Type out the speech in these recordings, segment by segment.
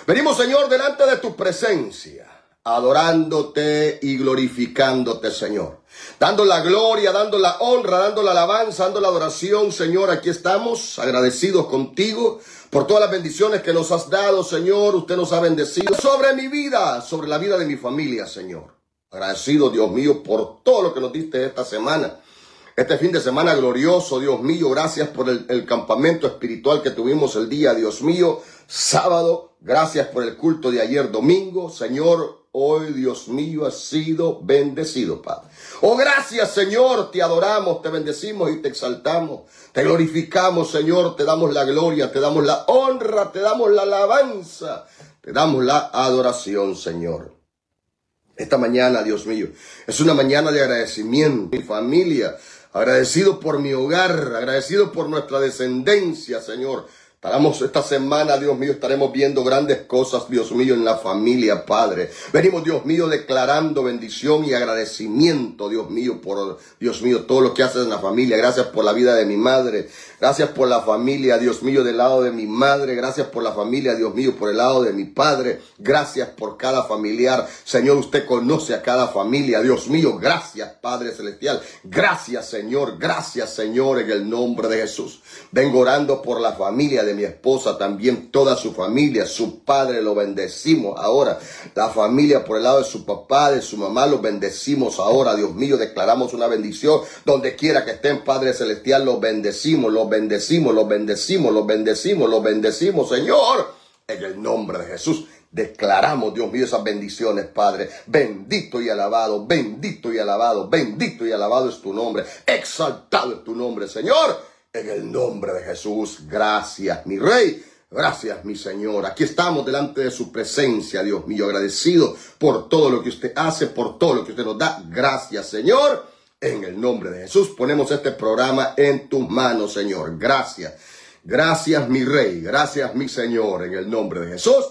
Venimos, Señor, delante de tu presencia, adorándote y glorificándote, Señor. Dando la gloria, dando la honra, dando la alabanza, dando la adoración, Señor. Aquí estamos agradecidos contigo por todas las bendiciones que nos has dado, Señor. Usted nos ha bendecido sobre mi vida, sobre la vida de mi familia, Señor. Agradecido, Dios mío, por todo lo que nos diste esta semana. Este fin de semana glorioso, Dios mío, gracias por el campamento espiritual que tuvimos el día, Dios mío, sábado. Gracias por el culto de ayer domingo, Señor. Hoy, Dios mío, has sido bendecido, Padre. Oh, gracias, Señor. Te adoramos, te bendecimos y te exaltamos. Te glorificamos, Señor. Te damos la gloria, te damos la honra, te damos la alabanza, te damos la adoración, Señor. Esta mañana, Dios mío, es una mañana de agradecimiento. Mi familia, agradecido por mi hogar, agradecido por nuestra descendencia, Señor. Esta semana, Dios mío, estaremos viendo grandes cosas, Dios mío, en la familia, Padre. Venimos, Dios mío, declarando bendición y agradecimiento, Dios mío, por, Dios mío, todo lo que haces en la familia. Gracias por la vida de mi madre. Gracias por la familia, Dios mío, del lado de mi madre. Gracias por la familia, Dios mío, por el lado de mi padre. Gracias por cada familiar. Señor, usted conoce a cada familia, Dios mío. Gracias, Padre Celestial. Gracias, Señor, en el nombre de Jesús. Vengo orando por la familia de mi esposa, también toda su familia, su padre, lo bendecimos ahora. La familia por el lado de su papá, de su mamá, lo bendecimos ahora, Dios mío. Declaramos una bendición donde quiera que estén, Padre Celestial, los bendecimos, los bendecimos, los bendecimos, los bendecimos, los bendecimos, Señor, en el nombre de Jesús. Declaramos, Dios mío, esas bendiciones, Padre. Bendito y alabado, bendito y alabado, bendito y alabado es tu nombre. Exaltado es tu nombre, Señor. En el nombre de Jesús, gracias, mi Rey, gracias, mi Señor. Aquí estamos delante de su presencia, Dios mío, agradecido por todo lo que usted hace, por todo lo que usted nos da. Gracias, Señor, en el nombre de Jesús. Ponemos este programa en tus manos, Señor. Gracias, gracias, mi Rey, gracias, mi Señor, en el nombre de Jesús.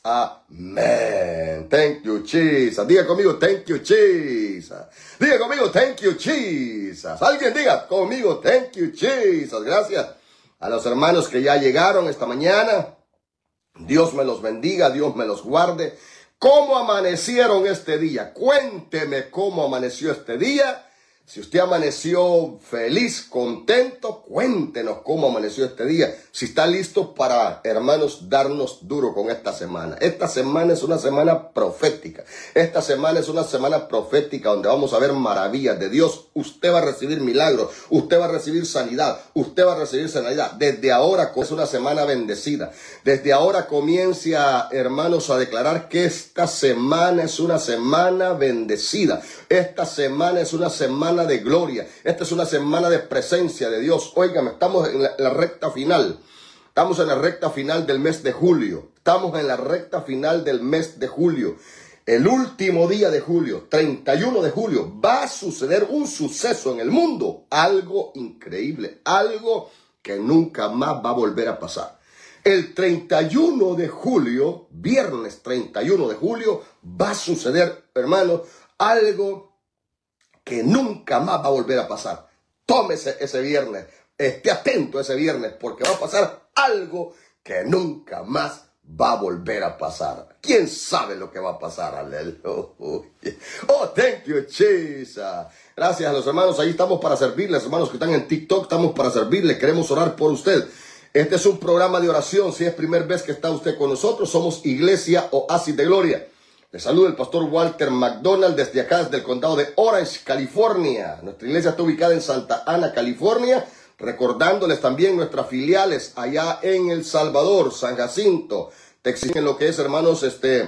Amén. Thank you, Jesus. Diga conmigo, thank you, Jesus. Diga conmigo, thank you, Jesus. Alguien diga conmigo, thank you, Jesus. Gracias a los hermanos que ya llegaron esta mañana. Dios me los bendiga, Dios me los guarde. ¿Cómo amanecieron este día? Cuénteme cómo amaneció este día. Si usted amaneció feliz, contento, cuéntenos cómo amaneció este día. Si está listo para, hermanos, darnos duro con esta semana. Esta semana es una semana profética. Esta semana es una semana profética donde vamos a ver maravillas de Dios. Usted va a recibir milagros. Usted va a recibir sanidad. Usted va a recibir sanidad. Desde ahora es una semana bendecida. Desde ahora comienza, hermanos, a declarar que esta semana es una semana bendecida. Esta semana es una semana de gloria. Esta es una semana de presencia de Dios. Óigame, estamos en la recta final. Estamos en la recta final del mes de julio. Estamos en la recta final del mes de julio. El último día de julio, 31 de julio, va a suceder un suceso en el mundo. Algo increíble. Algo que nunca más va a volver a pasar. El 31 de julio, viernes 31 de julio, va a suceder, hermanos, algo que nunca más va a volver a pasar. Tómese ese viernes, esté atento ese viernes, porque va a pasar algo que nunca más va a volver a pasar. ¿Quién sabe lo que va a pasar? Aleluya. Oh, thank you, Jesus. Gracias a los hermanos, ahí estamos para servirles, hermanos que están en TikTok, estamos para servirles, queremos orar por usted. Este es un programa de oración, si es primera vez que está usted con nosotros, somos Iglesia Oasis de Gloria. Les saluda el pastor Walter McDonald desde acá, desde el condado de Orange, California. Nuestra iglesia está ubicada en Santa Ana, California. Recordándoles también nuestras filiales allá en El Salvador, San Jacinto, Texas, en lo que es, hermanos,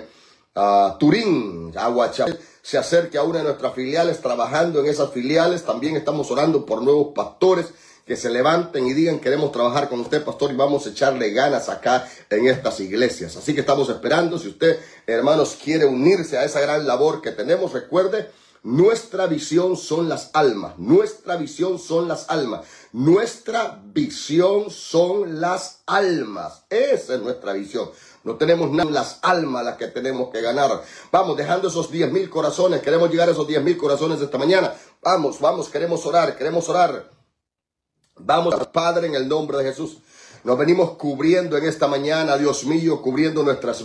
Turín, Aguachapán. Se acerque a una de nuestras filiales, trabajando en esas filiales. También estamos orando por nuevos pastores que se levanten y digan: queremos trabajar con usted, pastor, y vamos a echarle ganas acá en estas iglesias. Así que estamos esperando. Si usted, hermanos, quiere unirse a esa gran labor que tenemos, recuerde, nuestra visión son las almas. Nuestra visión son las almas. Nuestra visión son las almas. Esa es nuestra visión. No tenemos nada, las almas las que tenemos que ganar. Vamos, dejando esos 10,000 corazones. Queremos llegar a esos 10,000 corazones esta mañana. Vamos, queremos orar, Vamos, Padre, en el nombre de Jesús. Nos venimos cubriendo en esta mañana, Dios mío, cubriendo nuestras